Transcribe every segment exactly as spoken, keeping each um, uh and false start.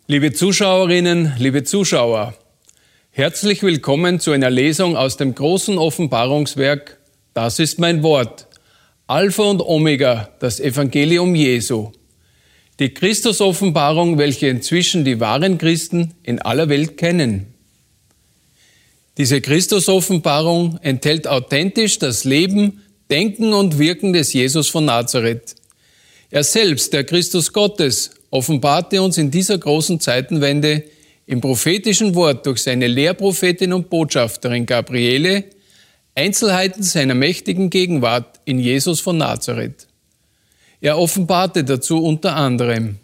Liebe Zuschauerinnen, liebe Zuschauer, herzlich willkommen zu einer Lesung aus dem großen Offenbarungswerk Das ist mein Wort, Alpha und Omega, das Evangelium Jesu. Die Christusoffenbarung, welche inzwischen die wahren Christen in aller Welt kennen. Diese Christusoffenbarung enthält authentisch das Leben, Denken und Wirken des Jesus von Nazareth. Er selbst, der Christus Gottes, offenbarte uns in dieser großen Zeitenwende im prophetischen Wort durch seine Lehrprophetin und Botschafterin Gabriele Einzelheiten seiner mächtigen Gegenwart in Jesus von Nazareth. Er offenbarte dazu unter anderem: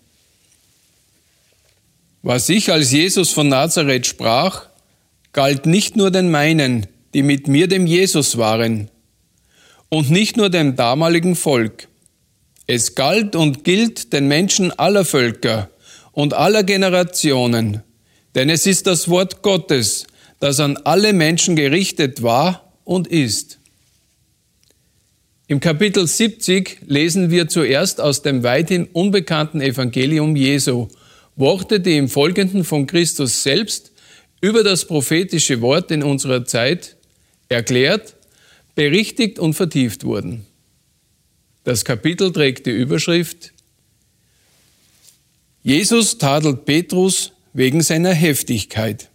Was ich als Jesus von Nazareth sprach, galt nicht nur den meinen, die mit mir dem Jesus waren, und nicht nur dem damaligen Volk. Es galt und gilt den Menschen aller Völker und aller Generationen, denn es ist das Wort Gottes, das an alle Menschen gerichtet war und ist. Im Kapitel siebzig lesen wir zuerst aus dem weithin unbekannten Evangelium Jesu Worte, die im Folgenden von Christus selbst über das prophetische Wort in unserer Zeit erklärt, berichtigt und vertieft wurden. Das Kapitel trägt die Überschrift: Jesus tadelt Petrus wegen seiner Heftigkeit.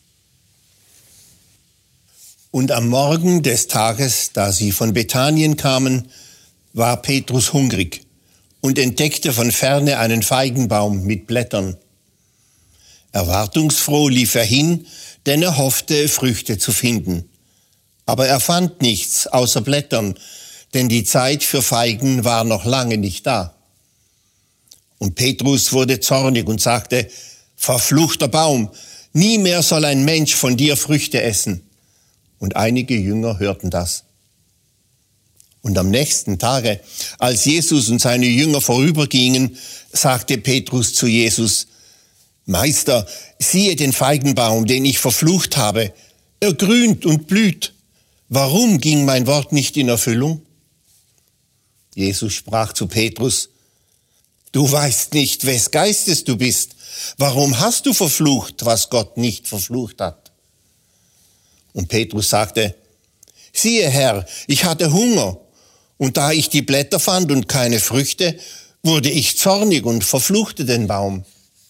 Und am Morgen des Tages, da sie von Bethanien kamen, war Petrus hungrig und entdeckte von ferne einen Feigenbaum mit Blättern. Erwartungsfroh lief er hin, denn er hoffte, Früchte zu finden. Aber er fand nichts außer Blättern, denn die Zeit für Feigen war noch lange nicht da. Und Petrus wurde zornig und sagte: Verfluchter Baum, nie mehr soll ein Mensch von dir Früchte essen. Und einige Jünger hörten das. Und am nächsten Tage, als Jesus und seine Jünger vorübergingen, sagte Petrus zu Jesus: Meister, siehe den Feigenbaum, den ich verflucht habe. Er grünt und blüht. Warum ging mein Wort nicht in Erfüllung? Jesus sprach zu Petrus: Du weißt nicht, wes Geistes du bist. Warum hast du verflucht, was Gott nicht verflucht hat? Und Petrus sagte: Siehe, Herr, ich hatte Hunger, und da ich die Blätter fand und keine Früchte, wurde ich zornig und verfluchte den Baum.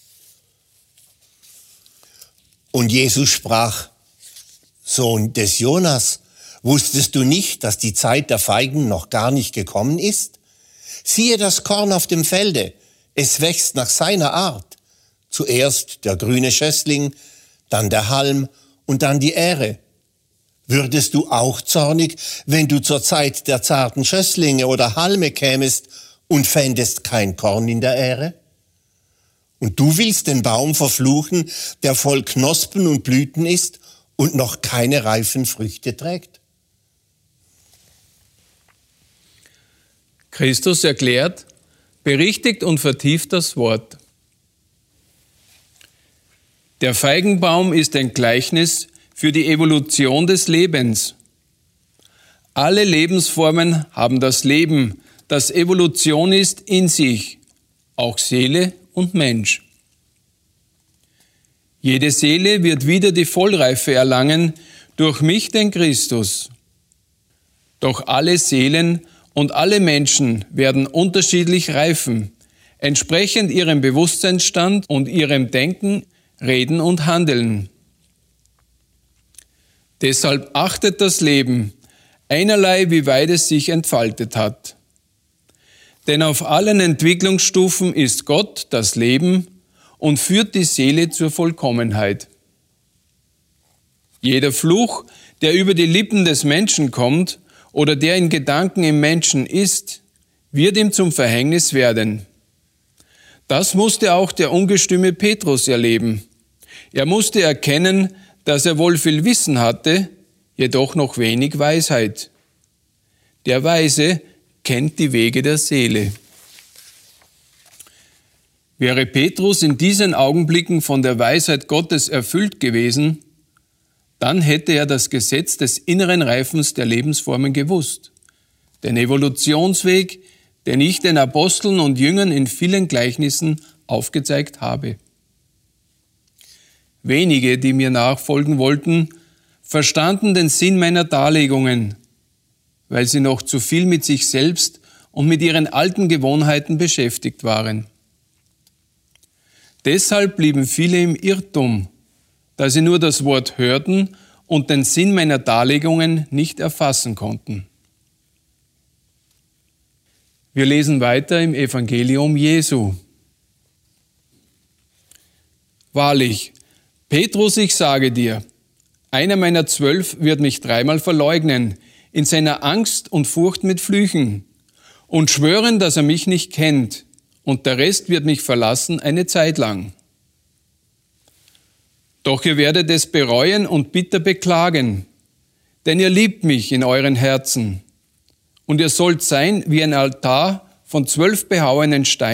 Und Jesus sprach: Sohn des Jonas, wusstest du nicht, dass die Zeit der Feigen noch gar nicht gekommen ist? Siehe das Korn auf dem Felde, es wächst nach seiner Art. Zuerst der grüne Schössling, dann der Halm und dann die Ähre. Würdest du auch zornig, wenn du zur Zeit der zarten Schösslinge oder Halme kämest und fändest kein Korn in der Ähre? Und du willst den Baum verfluchen, der voll Knospen und Blüten ist und noch keine reifen Früchte trägt? Christus erklärt, berichtigt und vertieft das Wort. Der Feigenbaum ist ein Gleichnis für die Evolution des Lebens. Alle Lebensformen haben das Leben, das Evolution ist, in sich, auch Seele und Mensch. Jede Seele wird wieder die Vollreife erlangen durch mich, den Christus. Doch alle Seelen und alle Menschen werden unterschiedlich reifen, entsprechend ihrem Bewusstseinsstand und ihrem Denken, Reden und Handeln. Deshalb achtet das Leben einerlei, wie weit es sich entfaltet hat. Denn auf allen Entwicklungsstufen ist Gott das Leben und führt die Seele zur Vollkommenheit. Jeder Fluch, der über die Lippen des Menschen kommt oder der in Gedanken im Menschen ist, wird ihm zum Verhängnis werden. Das musste auch der ungestüme Petrus erleben. Er musste erkennen, dass er wohl viel Wissen hatte, jedoch noch wenig Weisheit. Der Weise kennt die Wege der Seele. Wäre Petrus in diesen Augenblicken von der Weisheit Gottes erfüllt gewesen, dann hätte er das Gesetz des inneren Reifens der Lebensformen gewusst, den Evolutionsweg, den ich den Aposteln und Jüngern in vielen Gleichnissen aufgezeigt habe. Wenige, die mir nachfolgen wollten, verstanden den Sinn meiner Darlegungen, weil sie noch zu viel mit sich selbst und mit ihren alten Gewohnheiten beschäftigt waren. Deshalb blieben viele im Irrtum, da sie nur das Wort hörten und den Sinn meiner Darlegungen nicht erfassen konnten. Wir lesen weiter im Evangelium Jesu. Wahrlich, Petrus, ich sage dir, einer meiner zwölf wird mich dreimal verleugnen, in seiner Angst und Furcht mit Flüchen, und schwören, dass er mich nicht kennt, und der Rest wird mich verlassen eine Zeit lang. Doch ihr werdet es bereuen und bitter beklagen, denn ihr liebt mich in euren Herzen, und ihr sollt sein wie ein Altar von zwölf behauenen Steinen,